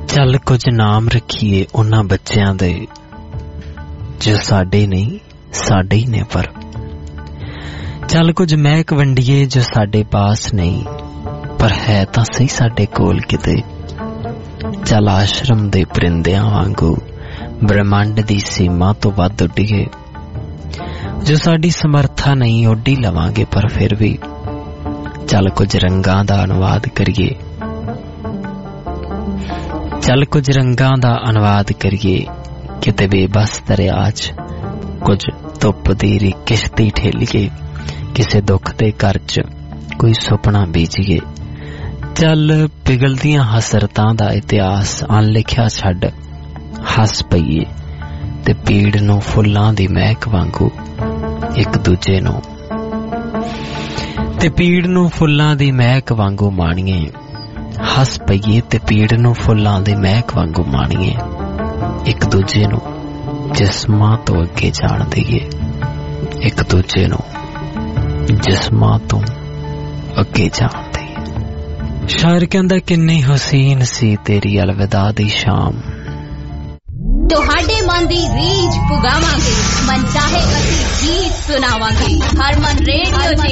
ਚੱਲ ਕੁਝ ਨਾਮ ਰੱਖੀਏ ਉਹਨਾਂ ਬੱਚਿਆਂ ਦੇ ਜੋ ਸਾਡੇ ਨਹੀਂ ਸਾਡੇ ਹੀ ਨੇ, ਪਰ ਚੱਲ ਕੁਝ ਮਹਿਕ ਵੰਡੀਏ ਜੋ ਸਾਡੇ ਪਾਸ ਨਹੀਂ ਪਰ ਹੈ ਤਾਂ ਸਹੀ ਸਾਡੇ ਕੋਲ ਕਿਤੇ। ਚੱਲ ਆਸ਼ਰਮ ਦੇ ਪਰਿੰਦਿਆਂ ਵਾਂਗੂ ਬ੍ਰਹਮੰਡ ਦੀ ਸੀਮਾ ਤੋਂ ਵੱਧ ਉੱਡੀਏ, ਜੋ ਸਾਡੀ ਸਮਰਥਾ ਨਹੀਂ ਉੱਡੀ ਲਵਾਂਗੇ ਪਰ ਫਿਰ ਵੀ। ਚੱਲ ਕੁਝ ਰੰਗਾਂ ਦਾ ਅਨੁਵਾਦ ਕਰੀਏ, ਚੱਲ ਕੁਝ ਰੰਗਾਂ ਦਾ ਅਨੁਵਾਦ ਕਰੀਏ ਕਿਤੇ ਬੇਬਸ ਦਰਿਆ 'ਚ, ਕੁਝ ਧੁੱਪ ਦੀ ਕਿਸ਼ਤੀ ਠੇਲੀਏ, ਕਿਸੇ ਦੁੱਖ ਦੇ ਘਰ 'ਚ ਕੋਈ ਸੁਪਨਾ ਬੀਜੀਏ। ਚੱਲ ਪਿਘਲਦੀਆਂ ਹਸਰਤਾਂ ਦਾ ਇਤਿਹਾਸ ਅਣਲਿਖਿਆ ਛੱਡ ਹੱਸ ਪਈਏ ਤੇ ਪੀੜ ਨੂੰ ਫੁੱਲਾਂ ਦੀ ਮਹਿਕ ਵਾਂਗੂ ਇੱਕ ਦੂਜੇ ਨੂੰ, ਤੇ ਪੀੜ ਨੂੰ ਫੁੱਲਾਂ ਦੀ ਮਹਿਕ ਵਾਂਗੂ ਮਾਣੀਏ। ਹੱਸ ਪਈਏ ਤੇ ਪੀੜ ਨੂੰ ਫੁੱਲਾਂ ਦੀ ਮਹਿਕ ਵਾਂਗੂ ਮਾਣੀਏ, ਇੱਕ ਦੂਜੇ ਨੂੰ ਜਿਸਮਾਂ ਤੋਂ ਅੱਗੇ ਜਾਣ ਦਈਏ, ਇੱਕ ਦੂਜੇ ਨੂੰ ਜਿਸਮਾਂ ਤੋਂ ਅੱਗੇ ਜਾਣ ਦਈਏ। ਸ਼ਾਇਰ ਕਹਿੰਦਾ ਕਿੰਨੀ ਹੁਸੀਨ ਸੀ ਤੇਰੀ ਅਲਵਿਦਾ ਦੀ ਸ਼ਾਮ। ਤੁਹਾਡੇ ਮਨ ਦੀ ਰੀਝ ਪੁਗਾਵਾਂਗੇ, ਮਨ ਚਾਹੇ ਅਸੀਂ ਗੀਤ ਸੁਣਾਵਾਂਗੇ। ਹਰਮਨ ਰੇਡੀਓ